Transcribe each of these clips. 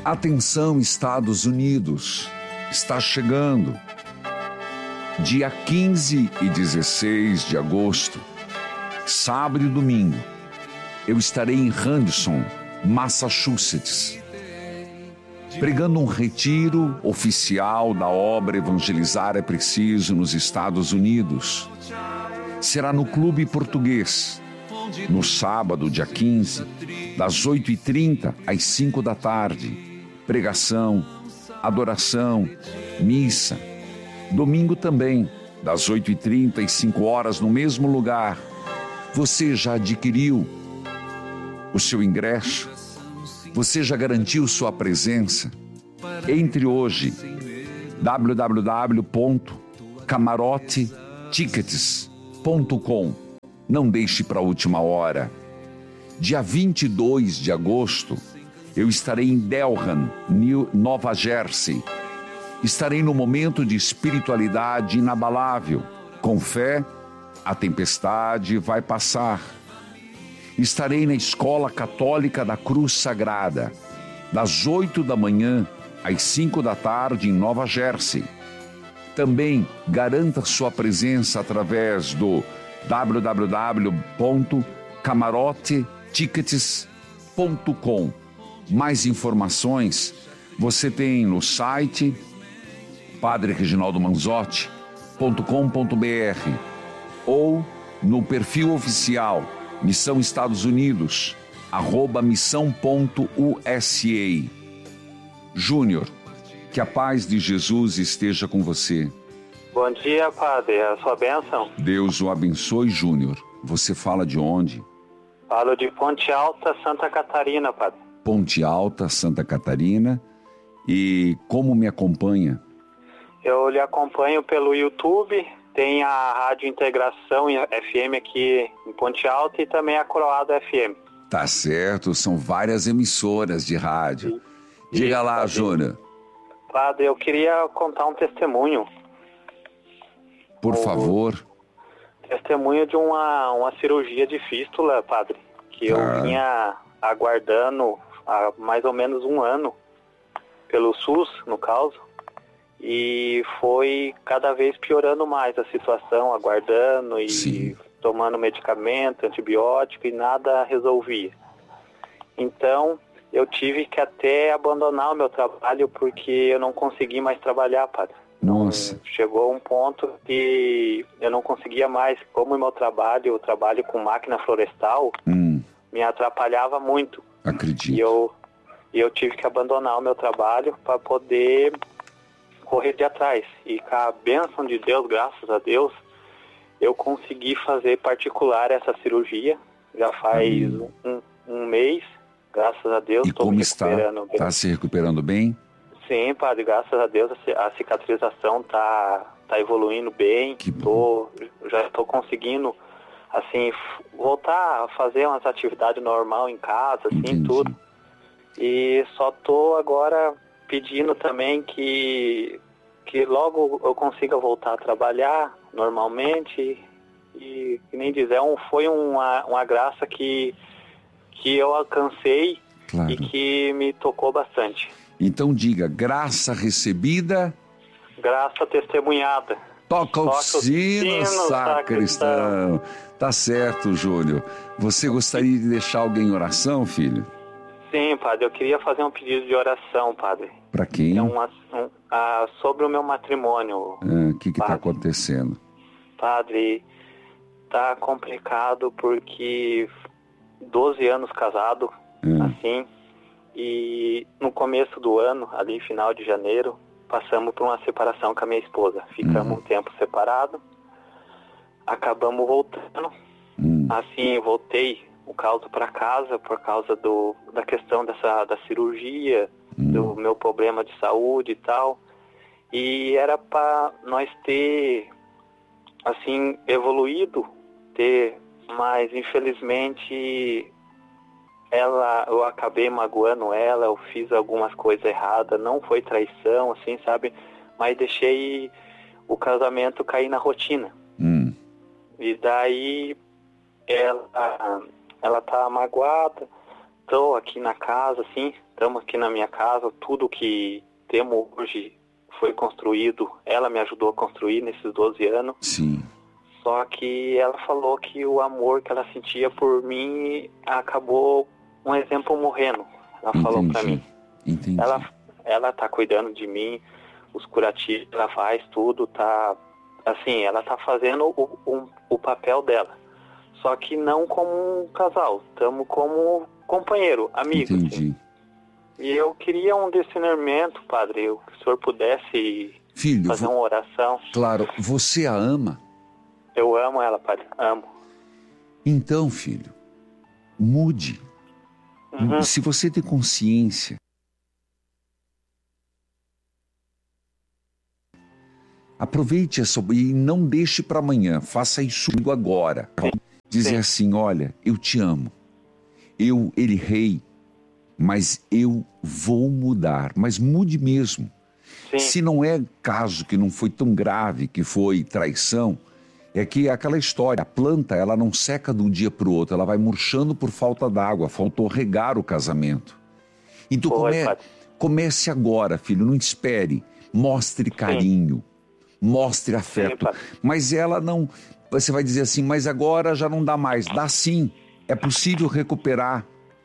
Atenção, Estados Unidos, está chegando. Dia 15 e 16 de agosto, sábado e domingo, eu estarei em Henderson, Massachusetts, pregando um retiro oficial da obra Evangelizar é Preciso nos Estados Unidos. Será no Clube Português, no sábado, dia 15, das 8h30 às 5 da tarde. Pregação, adoração, missa. Domingo também, das 8h30 às 5 horas, no mesmo lugar. Você já adquiriu o seu ingresso? Você já garantiu sua presença? Entre hoje, www.camarotetickets.com. Não deixe para a última hora. Dia 22 de agosto, eu estarei em Delran, Nova Jersey. Estarei no momento de espiritualidade inabalável. Com fé, a tempestade vai passar. Estarei na Escola Católica da Cruz Sagrada, das 8 da manhã às 5 da tarde em Nova Jersey. Também garanta sua presença através do www.camarotetickets.com. Mais informações você tem no site padrereginaldomanzotti.com.br ou no perfil oficial Missão Estados Unidos, @missão.usa. Júnior, que a paz de Jesus esteja com você. Bom dia, padre. A sua bênção. Deus o abençoe, Júnior. Você fala de onde? Falo de Ponte Alta, Santa Catarina, padre. Ponte Alta, Santa Catarina. E como me acompanha? Eu lhe acompanho pelo YouTube. Tem a Rádio Integração FM aqui em Ponte Alta e também a Coroado FM. Tá certo, são várias emissoras de rádio. Diga lá, padre. Júnior. Padre, eu queria contar um testemunho. Por favor. Testemunho de uma cirurgia de fístula, padre, que eu vinha aguardando há mais ou menos um ano, pelo SUS, no caso, e foi cada vez piorando mais a situação, aguardando e tomando medicamento, antibiótico, e nada resolvia. Então, eu tive que até abandonar o meu trabalho porque eu não consegui mais trabalhar, padre. Nossa. Chegou um ponto que eu não conseguia mais, como o meu trabalho, eu trabalho com máquina florestal, me atrapalhava muito. Acredito. E eu tive que abandonar o meu trabalho para poder correr de atrás. E com a bênção de Deus, graças a Deus, eu consegui fazer particular essa cirurgia. Já faz um mês, graças a Deus. E como está? Está se recuperando bem? Sim, padre, graças a Deus a cicatrização tá evoluindo bem. Já estou conseguindo, assim, voltar a fazer umas atividades normais em casa, assim, Entendi. tudo. E só estou agora pedindo também que logo eu consiga voltar a trabalhar normalmente. E que nem dizer, foi uma graça que eu alcancei, claro, e que me tocou bastante. Então diga, graça recebida, graça testemunhada. Toca o sino, sacristão. Tá certo, Júnior. Você gostaria de deixar alguém em oração, filho? Sim, padre. Eu queria fazer um pedido de oração, padre. Para quem? Sobre o meu matrimônio. O que está acontecendo? Padre, tá complicado porque 12 anos casado, assim. E no começo do ano, ali final de janeiro, passamos por uma separação com a minha esposa. Ficamos um tempo separados, acabamos voltando. Assim, voltei o caso para casa por causa da questão da cirurgia, do meu problema de saúde e tal. E era para nós ter, assim, evoluído, mas infelizmente eu acabei magoando ela, eu fiz algumas coisas erradas, não foi traição, assim, sabe? Mas deixei o casamento cair na rotina. E daí ela tá magoada, estou aqui na casa, assim, estamos aqui na minha casa, tudo que temos hoje foi construído, ela me ajudou a construir nesses 12 anos. Sim. Só que ela falou que o amor que ela sentia por mim acabou, um exemplo, morrendo. Ela falou pra mim. Entendi. Ela tá cuidando de mim, os curativos, ela faz tudo, tá... Assim, ela tá fazendo o papel dela. Só que não como um casal, estamos como companheiro, amigo. Entendi. Assim. E eu queria um discernimento, padre, que o senhor pudesse fazer uma oração. Claro, você a ama? Eu amo ela, padre, amo. Então, filho, mude. Se você tem consciência, aproveite essa e não deixe para amanhã, faça isso agora. Dizer assim, olha, eu te amo, eu errei, mas eu vou mudar, mas mude mesmo. Sim. Se não é caso que não foi tão grave, que foi traição, é que aquela história, a planta, ela não seca de um dia para o outro, ela vai murchando por falta d'água, faltou regar o casamento. Então comece agora, filho, não espere, mostre carinho, mostre afeto. Mas ela não, você vai dizer assim, mas agora já não dá mais. Dá sim, é possível recuperar.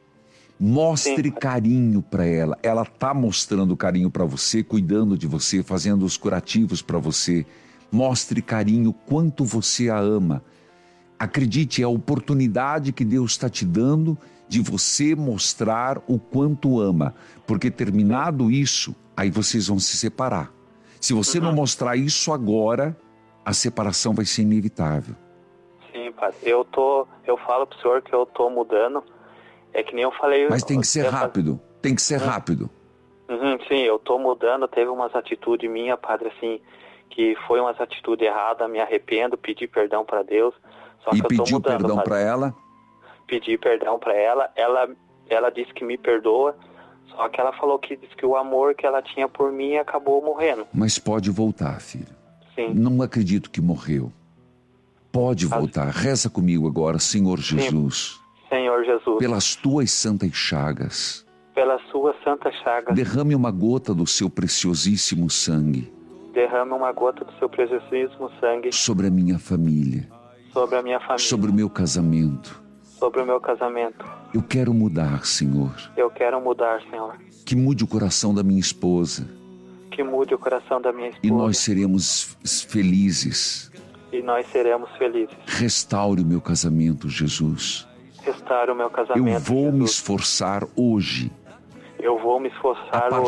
Mostre carinho para ela. Ela está mostrando carinho para você, cuidando de você, fazendo os curativos para você. Mostre carinho quanto você a ama. Acredite, é a oportunidade que Deus está te dando de você mostrar o quanto ama. Porque terminado isso, aí vocês vão se separar. Se você não mostrar isso agora, a separação vai ser inevitável. Sim, padre. Eu falo pro senhor que eu tô mudando. É que nem eu falei... Mas tem que ser rápido. Tem que ser rápido. Sim, eu tô mudando. Teve umas atitudes minhas, padre, assim, que foi umas atitudes erradas. Me arrependo, pedi perdão para Deus. Só e que eu tô pediu mudando, perdão para ela? Pedi perdão para ela. Ela disse que me perdoa. Só que ela falou que disse que o amor que ela tinha por mim acabou morrendo. Mas pode voltar, filho. Sim. Não acredito que morreu. Pode voltar. Reza comigo agora, Senhor Jesus. Senhor Jesus. Pelas tuas santas chagas. Pelas suas santas chagas. Derrame uma gota do seu preciosíssimo sangue. Derrame uma gota do seu preciosíssimo sangue. Sobre a minha família. Sobre a minha família. Sobre o meu casamento. Sobre o meu casamento. Eu quero mudar, Senhor. Eu quero mudar, Senhor. Que mude o coração da minha esposa. Que mude o coração da minha esposa. E nós seremos felizes. E nós seremos felizes. Restaure o meu casamento, Jesus. Restaure o meu casamento, Eu vou Jesus. me esforçar hoje. Eu vou me esforçar hoje.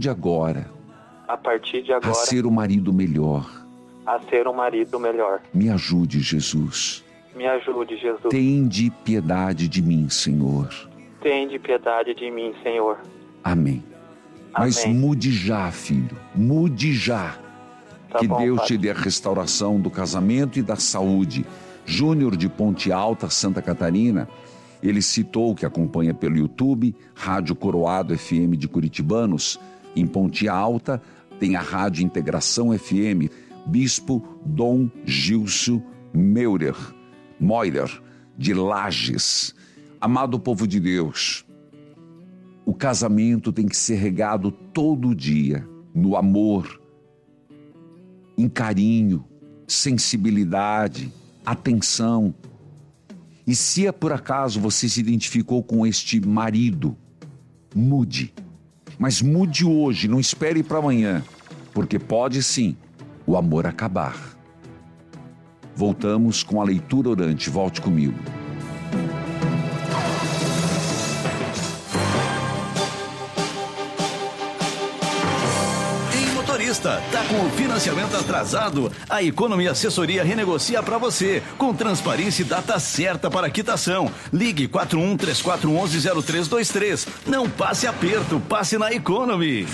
A partir de agora. A ser o marido melhor. A ser um marido melhor. Me ajude, Jesus. Me ajude, Jesus. Tende piedade de mim, Senhor. Tende piedade de mim, Senhor. Amém. Mas mude já, filho. Mude já. Que Deus te dê a restauração do casamento e da saúde. Júnior de Ponte Alta, Santa Catarina, ele citou, que acompanha pelo YouTube, Rádio Coroado FM de Curitibanos. Em Ponte Alta tem a Rádio Integração FM, Bispo Dom Gilson Moirer, de Lages. Amado povo de Deus, o casamento tem que ser regado todo dia, no amor, em carinho, sensibilidade, atenção. E se por acaso você se identificou com este marido, mude. Mas mude hoje, não espere para amanhã, porque pode sim o amor acabar. Voltamos com a leitura orante. Volte comigo. Tá com o financiamento atrasado? A Economy Assessoria renegocia para você, com transparência e data certa para quitação. Ligue 4134110323. Não passe aperto, passe na Economy.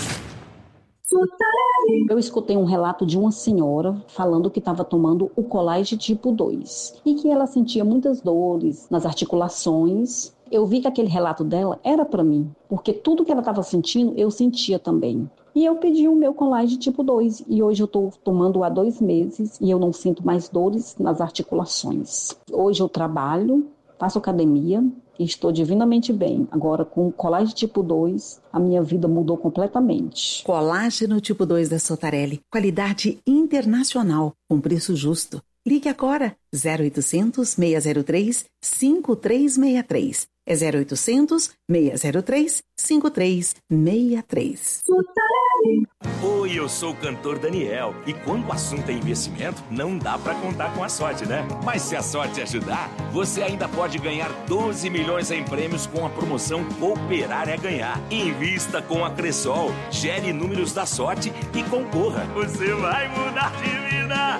Eu escutei um relato de uma senhora falando que estava tomando o Colage tipo 2 e que ela sentia muitas dores nas articulações. Eu vi que aquele relato dela era para mim, porque tudo que ela estava sentindo, eu sentia também. E eu pedi o meu Colage tipo 2 e hoje eu estou tomando há 2 meses e eu não sinto mais dores nas articulações. Hoje eu trabalho, faço academia e estou divinamente bem. Agora, com o colágeno tipo 2, a minha vida mudou completamente. Colágeno tipo 2 da Sotarelli. Qualidade internacional, com preço justo. Ligue agora, 0800 603 5363. É 0800 603 5363. Oi, eu sou o cantor Daniel. E quando o assunto é investimento, não dá pra contar com a sorte, né? Mas se a sorte ajudar, você ainda pode ganhar 12 milhões em prêmios com a promoção Cooperar é Ganhar. Invista com a Cressol, gere números da sorte e concorra. Você vai mudar de vida.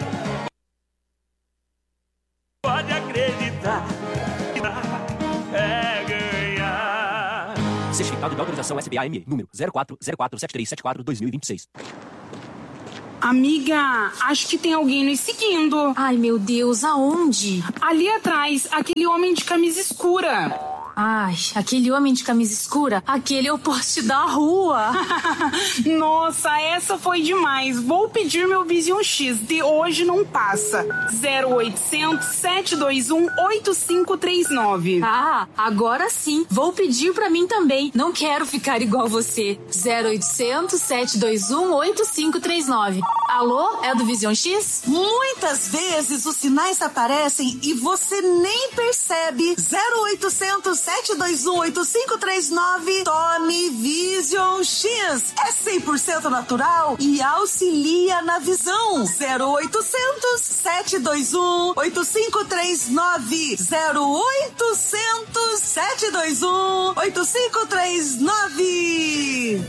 Pode acreditar. É ganhar. Certificado de autorização SBA-ME, número 04047374-2026. Amiga, acho que tem alguém nos seguindo. Ai, meu Deus, aonde? Ali atrás, aquele homem de camisa escura. Ai, aquele homem de camisa escura, aquele é o poste da rua. Nossa, essa foi demais. Vou pedir meu Vision X, de hoje não passa. 0800 721 8539. Ah, agora sim. Vou pedir pra mim também. Não quero ficar igual você. 0800 721 8539. Alô, é do Vision X? Muitas vezes os sinais aparecem e você nem percebe. 0800 721 8539. Tome Vision X. É 100% natural e auxilia na visão. 0800 721 8539. 0800 721 8539.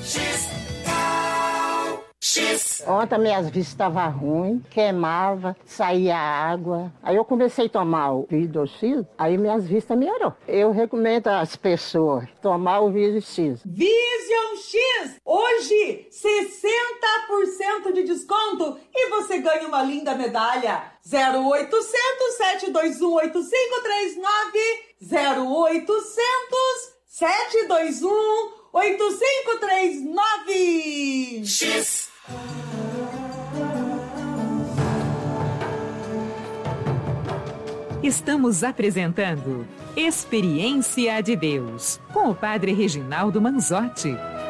X. Ontem minhas vistas estavam ruins, queimava, saía água. Aí eu comecei a tomar o Vision X, aí minhas vistas melhorou. Eu recomendo às pessoas tomar o Vision X. Vision X! Hoje, 60% de desconto e você ganha uma linda medalha. 0800 721 8539. 0800 721 8539. X. Estamos apresentando Experiência de Deus com o Padre Reginaldo Manzotti.